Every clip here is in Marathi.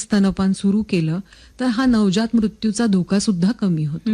स्तनपान सुरू केलं तर हा नवजात मृत्यूचा धोका सुद्धा कमी होतो.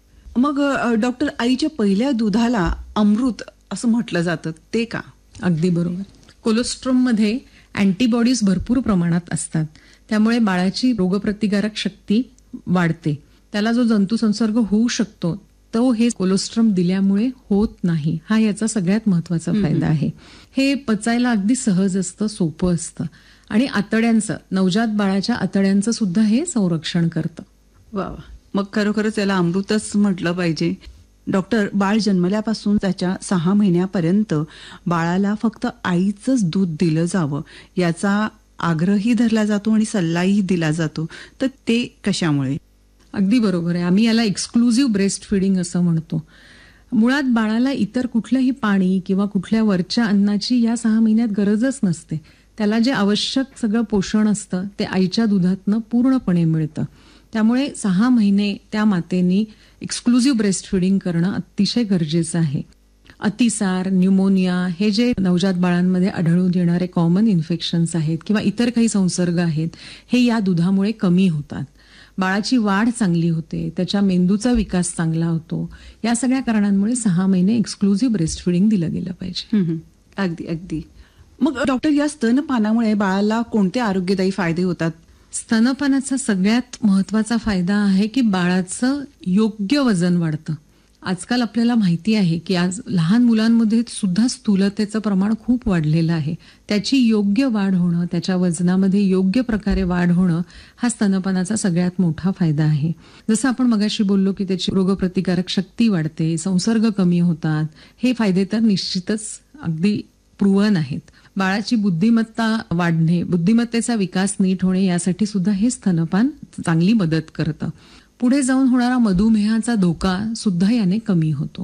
मग डॉक्टर, आईच्या पहिल्या दुधाला अमृत असं म्हटलं जातं, ते का? अगदी बरोबर. कोलोस्ट्रममध्ये अँटीबॉडीज भरपूर प्रमाणात असतात, त्यामुळे बाळाची रोगप्रतिकारक शक्ती वाढते. त्याला जो जंतुसंसर्ग होऊ शकतो तो हे कोलोस्ट्रम दिल्यामुळे होत नाही. हा याचा सगळ्यात महत्वाचा फायदा आहे. हे पचायला अगदी सहज असतं, सोपं असतं आणि आतड्यांचं, नवजात बाळाच्या आतड्यांचं सुद्धा हे संरक्षण करतं. वा, मग खरोखरच याला अमृतच म्हटलं पाहिजे. डॉक्टर, बाळ जन्मल्यापासून त्याच्या 6 महिन्यापर्यंत बाळाला फक्त आईचंच दूध दिलं जावं याचा आग्रही धरला जातो आणि सल्लाही दिला जातो, तर ते कशामुळे? अगदी बरोबर आहे. आम्ही याला एक्सक्लुझिव्ह ब्रेस्ट फिडिंग असं म्हणतो. मुळात बाळाला इतर कुठलंही पाणी किंवा कुठल्या वरच्या अन्नाची या 6 महिन्यात गरजच नसते. त्याला जे आवश्यक सगळं पोषण असतं ते आईच्या दुधातनं पूर्णपणे मिळतं. त्यामुळे 6 महिने त्या मातेनी एक्सक्लुझिव्ह ब्रेस्ट फिडिंग करणं अतिशय गरजेचं आहे. अतिसार, न्यूमोनिया हे जे नवजात बाळांमध्ये आढळून येणारे कॉमन इन्फेक्शन्स आहेत किंवा इतर काही संसर्ग आहेत, हे या दुधामुळे कमी होतात. बाळाची वाढ चांगली होते, त्याच्या मेंदूचा विकास चांगला होतो. या सगळ्या कारणांमुळे 6 महिने एक्सक्लुझिव्ह ब्रेस्ट फिडिंग दिलं गेलं पाहिजे. अगदी अगदी. मग डॉक्टर, या स्तनपानामुळे बाळाला कोणते आरोग्यदायी फायदे होतात? स्तनपानाचा सगळ्यात महत्वाचा फायदा आहे की बाळाचं योग्य वजन वाढतं. आजकाल आपल्याला माहिती आहे की आज लहान मुलांमध्ये सुद्धा स्थूलतेचं प्रमाण खूप वाढलेलं आहे. त्याची योग्य वाढ होणं, त्याच्या वजनामध्ये योग्य प्रकारे वाढ होणं हा स्तनपानाचा सगळ्यात मोठा फायदा आहे. जसं आपण मगाशी बोललो की त्याची रोगप्रतिकारक शक्ती वाढते, संसर्ग कमी होतात. हे फायदे तर निश्चितच अगदी प्रूव्हन आहेत. बाळाची बुद्धिमत्ता वाढणे, बुद्धिमत्तेचा विकास नीट होणे यासाठी सुद्धा हे स्तनपान चांगली मदत करतं. पुढे जाऊन होणारा मधुमेहाचा धोका सुद्धा याने कमी होतो.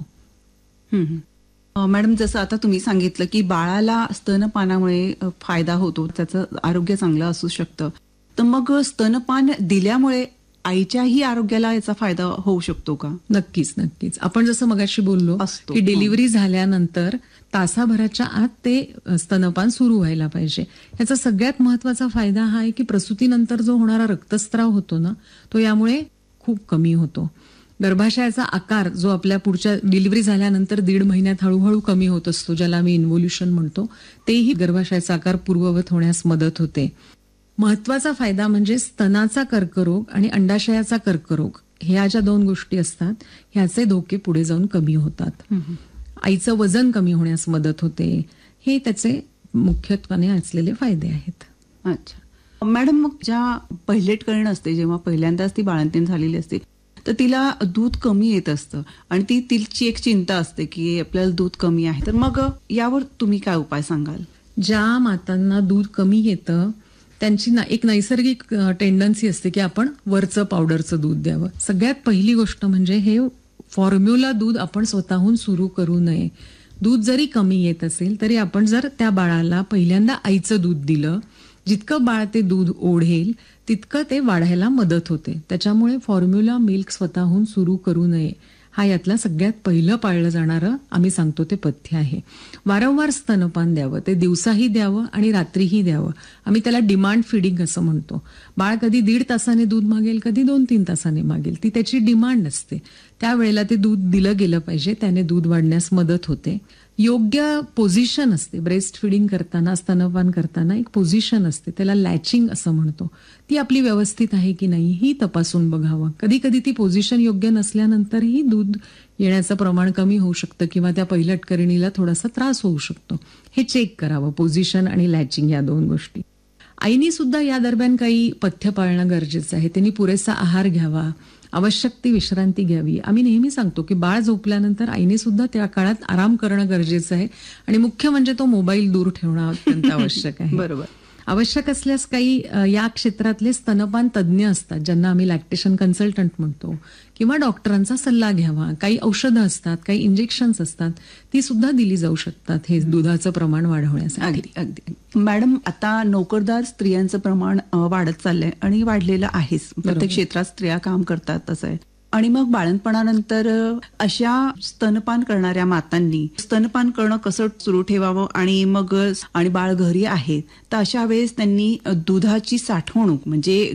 मॅडम, जसं आता तुम्ही सांगितलं की बाळाला स्तनपानामुळे फायदा होतो, त्याचं आरोग्य चांगलं असू शकतं, तर मग स्तनपान दिल्यामुळे आईच्याही आरोग्याला याचा फायदा होऊ शकतो का? नक्कीच नक्कीच. आपण जसं मगाशी बोललो की डिलिव्हरी झाल्यानंतर तासाभराच्या आत ते स्तनपान सुरू व्हायला पाहिजे. याचा सगळ्यात महत्वाचा फायदा हा आहे की प्रसूतीनंतर जो होणारा रक्तस्राव होतो ना, तो यामुळे खूप कमी होतो. गर्भाशयाचा आकार जो आपल्या पुढच्या डिलिव्हरी झाल्यानंतर 1.5 महिन्यात हळूहळू कमी होत असतो, ज्याला आम्ही इन्व्होल्युशन म्हणतो, तेही गर्भाशयाचा आकार पूर्ववत होण्यास मदत होते. महत्वाचा फायदा म्हणजे स्तनाचा कर्करोग आणि अंडाशयाचा कर्करोग, ह्या ज्या 2 गोष्टी असतात ह्याचे धोके पुढे जाऊन कमी होतात. आईचं वजन कमी होण्यास मदत होते. हे त्याचे मुख्यत्वाने असलेले फायदे आहेत. अच्छा मॅडम, मग ज्या पहिलेट कळण असते, जेव्हा पहिल्यांदाच ती बाळंतीण झालेली असते, तर तिला दूध कमी येत असतं आणि तिची एक चिंता असते की आपल्याला दूध कमी आहे, तर मग यावर तुम्ही काय उपाय सांगाल? ज्या मातांना दूध कमी येतं त्यांची एक नैसर्गिक टेंडन्सी असते की आपण वरचं पावडरचं दूध द्यावं. सगळ्यात पहिली गोष्ट म्हणजे हे फॉर्म्युला दूध आपण स्वतःहून सुरू करू नये. दूध जरी कमी येत असेल तरी आपण जर त्या बाळाला पहिल्यांदा आईचं दूध दिलं, जितकं बाळ ते दूध ओढेल तितकं ते वाढायला मदत होते. त्याच्यामुळे फॉर्म्युला मिल्क स्वतःहून सुरू करू नये. हा यातला सगळ्यात पहिलं पाळलं जाणारं आम्ही सांगतो ते पथ्य आहे. वारंवार स्तनपान द्यावं, ते दिवसाही द्यावं आणि रात्रीही द्यावं. आम्ही त्याला डिमांड फिडिंग असं म्हणतो. बाळ कधी 1.5 तासाने दूध मागेल, कधी 2-3 तासाने मागेल, ती त्याची डिमांड असते. त्यावेळेला ते दूध दिलं गेलं पाहिजे, त्याने दूध वाढण्यास मदत होते. योग्य पोझिशन असते ब्रेस्ट फिडिंग करताना, स्तनपान करताना एक पोझिशन असते, त्याला लॅचिंग असं म्हणतो. ती आपली व्यवस्थित आहे की नाही ही तपासून बघावं. कधी कधी ती पोझिशन योग्य नसल्यानंतरही दूध येण्याचं प्रमाण कमी होऊ शकतं किंवा त्या पहिलटकरणीला थोडासा त्रास होऊ शकतो. हे चेक करावं, पोझिशन आणि लॅचिंग या 2 गोष्टी. आईनी सुद्धा या दरम्यान काही पथ्य पाळणं गरजेचं आहे. त्यांनी पुरेसा आहार घ्यावा, आवश्यक ती विश्रांती घ्यावी. आम्ही नेहमी सांगतो की बाळ झोपल्यानंतर आईने सुद्धा त्या काळात आराम करणं गरजेचं आहे आणि मुख्य म्हणजे तो मोबाईल दूर ठेवणं अत्यंत आवश्यक आहे. बरोबर. आवश्यक असल्यास काही या क्षेत्रातले स्तनपान तज्ज्ञ असतात, ज्यांना आम्ही लॅक्टेशन कन्सल्टंट म्हणतो, किंवा डॉक्टरांचा सल्ला घ्यावा. काही औषधं असतात, काही इंजेक्शन्स असतात, ती सुद्धा दिली जाऊ शकतात हे दुधाचं प्रमाण वाढवण्यासाठी. अगदी अगदी. मॅडम, आता नोकरदार स्त्रियांचं प्रमाण वाढत चाललंय आणि वाढलेलं आहेच. प्रत्येक क्षेत्रात स्त्रिया काम करतात असं आहे. आणि मग बाळंतपणानंतर अशा स्तनपान करणाऱ्या मातांनी स्तनपान करणं कसं सुरू ठेवावं आणि बाळ घरी आहे तर अशा वेळेस त्यांनी दुधाची साठवणूक म्हणजे